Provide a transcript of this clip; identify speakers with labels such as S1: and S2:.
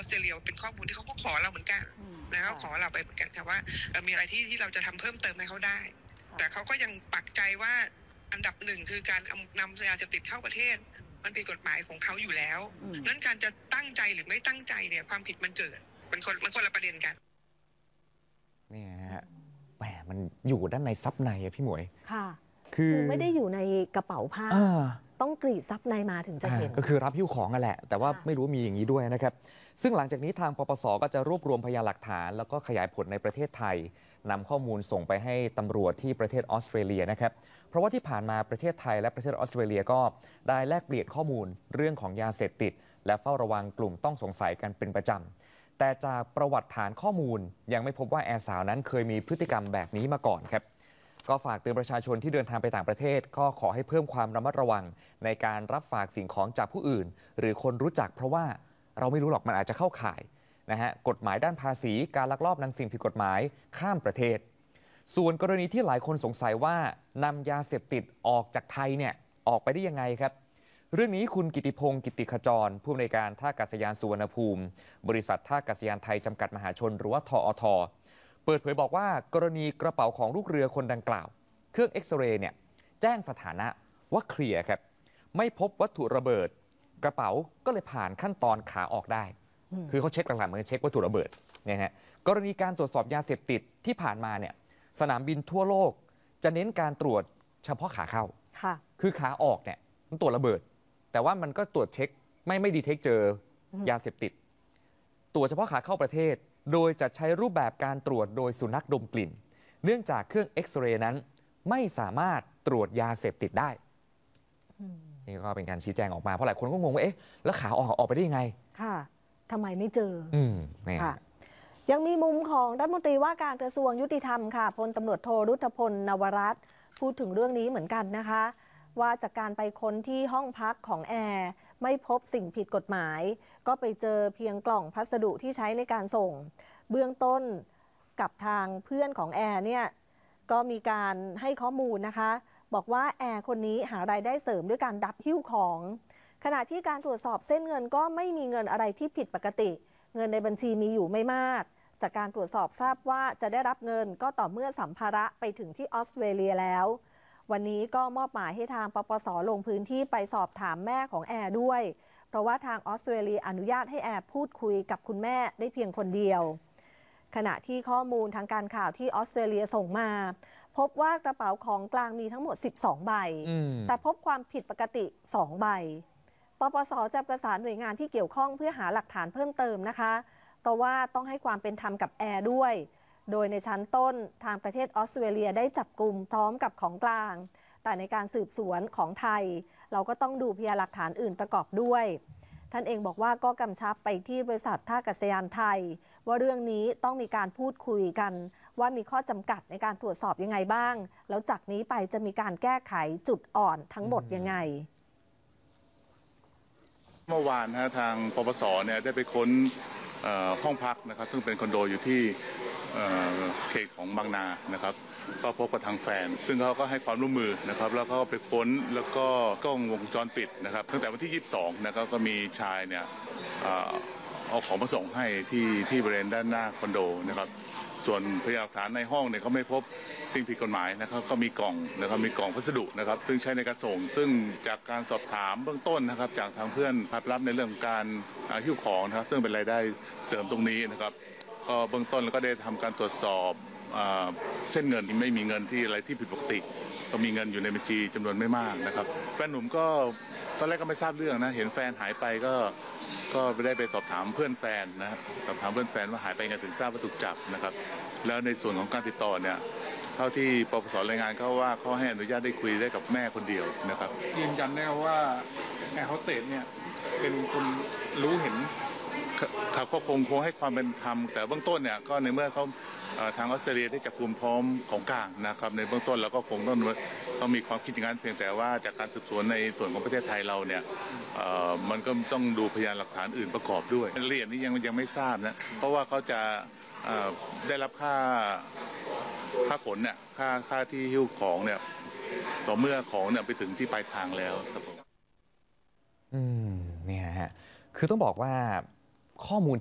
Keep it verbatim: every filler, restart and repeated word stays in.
S1: สเตรเลียเป็นข้อมูลที่เขาก็ขอเราเหมือนกันนะเขาขอเราไปเหมือนกันค่ะว่ามีอะไรที่ที่เราจะทำเพิ่มเติมให้เขาได้แต่เขาก็ยังปักใจว่าอันดับหนึ่งคือการนำยาเสพติดเข้าประเทศมันเป็นกฎหมายของเขาอยู่แล้วนั้นการจะตั้งใจหรือไม่ตั้งใจเนี่ยความผิดมันเกิดมันคนมันคนละประเด็นกัน
S2: นี่ฮะแหมมันอยู่ด้านในซับในอะพี่หมวย
S3: ค่ะ
S2: คือ
S3: ไม่ได้อยู่ในกระเป๋าผ้าต้องกรีดซับในมาถึงจะเห็น
S2: ก็คือรับหิ้วของกันแหละแต่ว่าไม่รู้มีอย่างนี้ด้วยนะครับซึ่งหลังจากนี้ทางปปส.ก็จะรวบรวมพยานหลักฐานแล้วก็ขยายผลในประเทศไทยนำข้อมูลส่งไปให้ตำรวจที่ประเทศออสเตรเลียนะครับเพราะว่าที่ผ่านมาประเทศไทยและประเทศออสเตรเลียก็ได้แลกเปลี่ยนข้อมูลเรื่องของยาเสพติดและเฝ้าระวังกลุ่มต้องสงสัยกันเป็นประจำแต่จากประวัติฐานข้อมูลยังไม่พบว่าแอร์สาวนั้นเคยมีพฤติกรรมแบบนี้มาก่อนครับก็ฝากเตือนประชาชนที่เดินทางไปต่างประเทศก็ขอให้เพิ่มความระมัดระวังในการรับฝากสิ่งของจากผู้อื่นหรือคนรู้จักเพราะว่าเราไม่รู้หรอกมันอาจจะเข้าข่ายนะฮะกฎหมายด้านภาษีการลักลอบนำสิ่งผิดกฎหมายข้ามประเทศส่วนกรณีที่หลายคนสงสัยว่านำยาเสพติดออกจากไทยเนี่ยออกไปได้ยังไงครับเรื่องนี้คุณกิติพงศ์กิติขจรผู้อำนวยการท่าอากาศยานสุวรรณภูมิบริษัทท่าอากาศยานไทยจำกัดมหาชนหรือว่าทอทเปิดเผยบอกว่ากรณีกระเป๋าของลูกเรือคนดังกล่าวเครื่องเอ็กซเรย์เนี่ยแจ้งสถานะว่าเคลียร์ครับไม่พบวัตถุระเบิดกระเป๋าก็เลยผ่านขั้นตอนขาออกได้คือเขาเช็คหลักๆเหมือนเช็ควัตถุระเบิดเนี่ยฮะกรณีการตรวจสอบยาเสพติดที่ผ่านมาเนี่ยสนามบินทั่วโลกจะเน้นการตรวจเฉพาะขาเข้าค่ะคือขาออกเนี่ยมันตรวจระเบิดแต่ว่ามันก็ตรวจเช็คไม่ไม่ดีเทคเจอยาเสพติดตรวจเฉพาะขาเข้าประเทศโดยจะใช้รูปแบบการตรวจโดยสุนัขดมกลิ่นเนื่องจากเครื่องเอ็กซเรย์นั้นไม่สามารถตรวจยาเสพติดได้นี่ก็เป็นการชี้แจงออกมาเพราะหลายคนก็งงว่าเอ๊ะแล้วขาออกออกไปได้ยังไง
S3: ค่ะทำไมไม่เจอ
S2: อืม
S3: ค่ะยังมีมุมของรัฐมนตรีว่าการกระทรวงยุติธรรมค่ะพลตำรวจโทรุธพลนวรัตน์พูดถึงเรื่องนี้เหมือนกันนะคะว่าจากการไปค้นที่ห้องพักของแอร์ไม่พบสิ่งผิดกฎหมายก็ไปเจอเพียงกล่องพัสดุที่ใช้ในการส่งเบื้องต้นกับทางเพื่อนของแอร์เนี่ยก็มีการให้ข้อมูลนะคะบอกว่าแอร์คนนี้หารายได้เสริมด้วยการดับหิ้วของขณะที่การตรวจสอบเส้นเงินก็ไม่มีเงินอะไรที่ผิดปกติเงินในบัญชีมีอยู่ไม่มากจากการตรวจสอบทราบว่าจะได้รับเงินก็ต่อเมื่อสัมภาระไปถึงที่ออสเตรเลียแล้ววันนี้ก็มอบหมายให้ทางปปส.ลงพื้นที่ไปสอบถามแม่ของแอร์ด้วยเพราะว่าทางออสเตรเลียอนุญาตให้แอร์พูดคุยกับคุณแม่ได้เพียงคนเดียวขณะที่ข้อมูลทางการข่าวที่ออสเตรเลียส่งมาพบว่ากระเป๋าของกลางมีทั้งหมดสิบสองใบแต่พบความผิดปกติสองใบปปส.จะประสานหน่วยงานที่เกี่ยวข้องเพื่อหาหลักฐานเพิ่มเติมนะคะเพราะว่าต้องให้ความเป็นธรรมกับแอร์ด้วยโดยในชั้นต้นทางประเทศออสเตรเลียได้จับกลุ่มพร้อมกับของกลางแต่ในการสืบสวนของไทยเราก็ต้องดูพยานหลักฐานอื่นประกอบด้วยท่านเองบอกว่าก็กำชับไปที่บริษัทท่าอากาศยานไทยว่าเรื่องนี้ต้องมีการพูดคุยกันว่ามีข้อจำกัดในการตรวจสอบยังไงบ้างแล้วจากนี้ไปจะมีการแก้ไขจุดอ่อนทั้งหมดยังไง
S4: เมื่อวานนะทางปปส.เนี่ยได้ไปค้นห้องพักนะครับซึ่งเป็นคอนโดอยู่ที่เขตของบางนานะครับก็พบกับทางแฟนซึ่งเขาก็ให้ความร่วมมือนะครับแล้วก็ไปค้นแล้วก็กล้องวงจรปิดนะครับตั้งแต่วันที่ยี่สิบสองนะครับก็มีชายเนี่ยเอาของมาส่งให้ที่ที่บริเวณด้านหน้าคอนโดนะครับส่วนพยานหลักฐานในห้องเนี่ยก็ไม่พบสิ่งผิดกฎหมายนะครับก็มีกล่องนะครับมีกล่องพัสดุนะครับซึ่งใช้ในการส่งซึ่งจากการสอบถามเบื้องต้นนะครับจากทางเพื่อนภาพลับในเรื่องการหิ้วของนะครับซึ่งเป็นรายได้เสริมตรงนี้นะครับก็เบื้องต้นก็ได้ทำการตรวจสอบเส้นเงินไม่มีเงินที่อะไรที่ผิดปกติก็มีเงินอยู่ในบัญชีจำนวนไม่มากนะครับแฟนหนุ่มก็ตอนแรกก็ไม่ทราบเรื่องนะเห็นแฟนหายไปก็ก็ไปได้ไปสอบถามเพื่อนแฟนนะครับสอบถามเพื่อนแฟนว่าหายไปไงถึงทราบว่าถูกจับนะครับแล้วในส่วนของการติดต่อเนี่ยเท่าที่ปปส.รายงานเขาว่าเขาให้อนุญาตได้คุยได้กับแม่คนเดียวนะครับ
S5: ยืนยันได้ว่าแอร์โฮสเตสเนี่ยเป็นคนรู้เห็น
S4: ครับก็คงคงให้ความเป็นธรรมแต่เบื้องต้นเนี่ยก็ในเมื่อเขาทางออสเตรเลียได้จับกลุ่มพร้อมของกลางนะครับในเบื้องต้นเราก็คงต้องต้องมีความคิดอย่างนั้นเพียงแต่ว่าจากการสืบสวนในส่วนของประเทศไทยเราเนี่ยมันก็ต้องดูพยานหลักฐานอื่นประกอบด้วยรายละเอียดนี้ยังยังไม่ทราบนะเพราะว่าเขาจะได้รับค่าค่าขนเนี่ยค่าค่าที่หิ้วของเนี่ยต่อเมื่อของเนี่ยไปถึงที่ปลายทางแล้วครับผม
S2: อืมเนี่ยฮะคือต้องบอกว่าข้อมูล